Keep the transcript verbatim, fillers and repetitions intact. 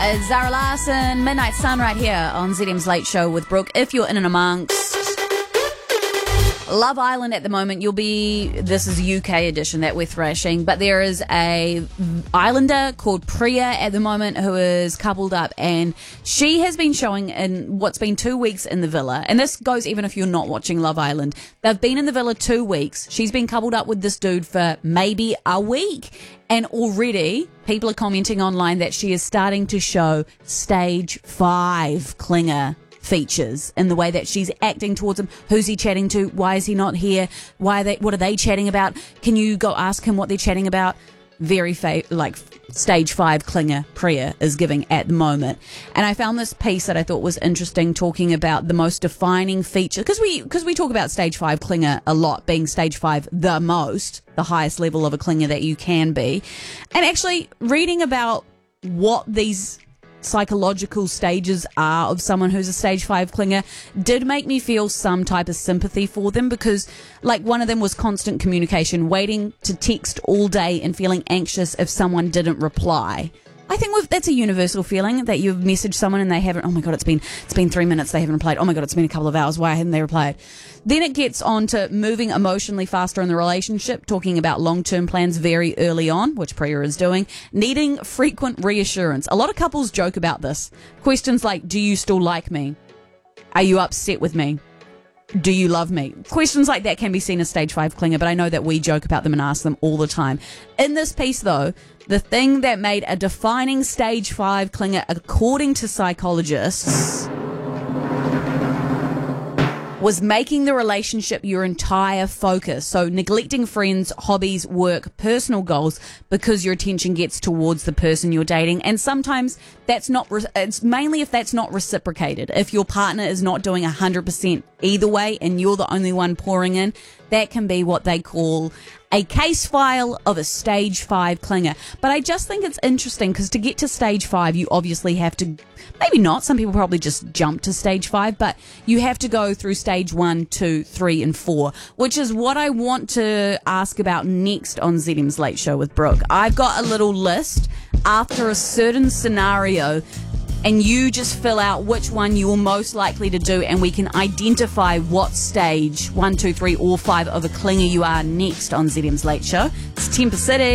It's Zara Larson, Midnight Sun right here on Z M's Late Show with Brooke. If you're in and amongst Love Island at the moment, you'll be, this is a U K edition that we're thrashing, but there is a islander called Priya at the moment who is coupled up, and she has been showing in what's been two weeks in the villa, and this goes even if you're not watching Love Island. They've been in the villa two weeks. She's been coupled up with this dude for maybe a week, and already people are commenting online that she is starting to show stage five clinger features in the way that she's acting towards him. Who's he chatting to? Why is he not here? Why are they, what are they chatting about? Can you go ask him what they're chatting about? Very fa- like stage five clinger Priya is giving at the moment. And I found this piece that I thought was interesting, talking about the most defining feature, because we because we talk about stage five clinger a lot, being stage five the most, the highest level of a clinger that you can be. And actually reading about what these psychological stages are of someone who's a stage five clinger did make me feel some type of sympathy for them, because like one of them was constant communication, waiting to text all day and feeling anxious if someone didn't reply. I think we've, that's a universal feeling, that you've messaged someone and they haven't, oh my god, it's been it's been three minutes, they haven't replied, oh my god, it's been a couple of hours, why haven't they replied? Then it gets on to moving emotionally faster in the relationship, talking about long-term plans very early on, which Priya is doing, needing frequent reassurance. A lot of couples joke about this. Questions like, do you still like me? Are you upset with me? Do you love me? Questions like that can be seen as stage five clinger, but I know that we joke about them and ask them all the time. In this piece, though, the thing that made a defining stage five clinger, according to psychologists, was making the relationship your entire focus. So neglecting friends, hobbies, work, personal goals, because your attention gets towards the person you're dating. And sometimes that's not, re- it's mainly if that's not reciprocated. If your partner is not doing one hundred percent either way and you're the only one pouring in, that can be what they call a case file of a stage five clinger. But I just think it's interesting, because to get to stage five, you obviously have to, maybe not, some people probably just jump to stage five, but you have to go through stage one, two, three, and four, which is what I want to ask about next on Z M's Late Show with Brooke. I've got a little list after a certain scenario, and you just fill out which one you're most likely to do, and we can identify what stage, one, two, three, or five of a clinger you are next on Z M's Late Show. It's Temper City.